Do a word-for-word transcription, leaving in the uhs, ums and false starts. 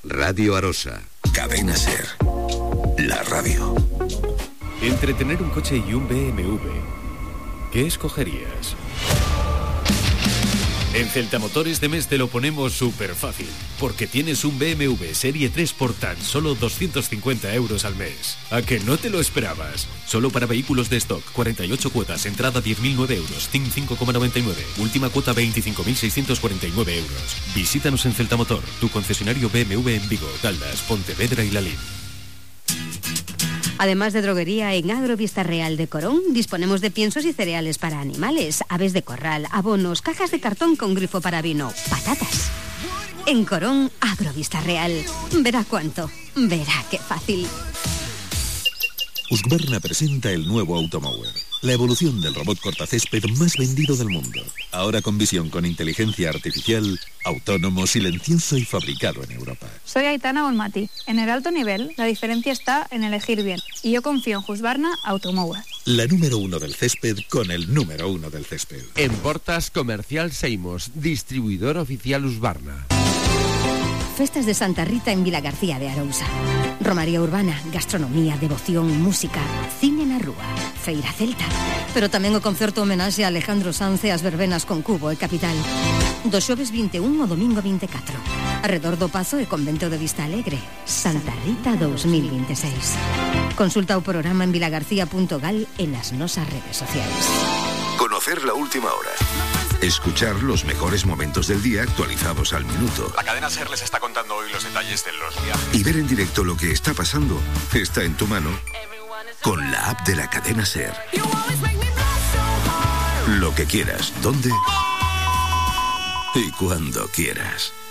Radio Arosa. Cadena Ser. La radio. Entre tener un coche y un B M W, ¿qué escogerías? En Celtamotor este mes te lo ponemos súper fácil, porque tienes un B M W Serie tres por tan solo doscientos cincuenta euros al mes. ¿A que no te lo esperabas? Solo para vehículos de stock, cuarenta y ocho cuotas, entrada diez mil nueve euros, T I N cinco coma noventa y nueve, última cuota veinticinco mil seiscientos cuarenta y nueve euros. Visítanos en Celtamotor, tu concesionario B M W en Vigo, Caldas, Pontevedra y Lalín. Además de droguería, en Agrovista Real de Corón disponemos de piensos y cereales para animales, aves de corral, abonos, cajas de cartón con grifo para vino, patatas. En Corón, Agrovista Real. Verá cuánto, verá qué fácil. Husqvarna presenta el nuevo Automower, la evolución del robot cortacésped más vendido del mundo. Ahora con visión con inteligencia artificial, autónomo, silencioso y fabricado en Europa. Soy Aitana Bonmati. En el alto nivel, la diferencia está en elegir bien. Y yo confío en Husqvarna Automower. La número uno del césped con el número uno del césped. En Portas Comercial Seimos, distribuidor oficial Husqvarna. Festas de Santa Rita en Vilagarcía de Arousa. Romaría urbana, gastronomía, devoción, música, cine na rúa, feira celta. Pero tamén o concerto homenaxe a Alejandro Sanz e as verbenas con Cubo e Capital. Do xoves vinte e un ao domingo vinte e catro. Arredor do Pazo e Convento de Vista Alegre. Santa Rita dos mil veintiséis. Consulta o programa en vilagarcía punto gal e nas nosas redes sociais. Conocer la última hora. Escuchar los mejores momentos del día actualizados al minuto. La cadena SER les está contando hoy los detalles de los viajes. Y ver en directo lo que está pasando está en tu mano con la app de la cadena SER. Lo que quieras, dónde y cuando quieras.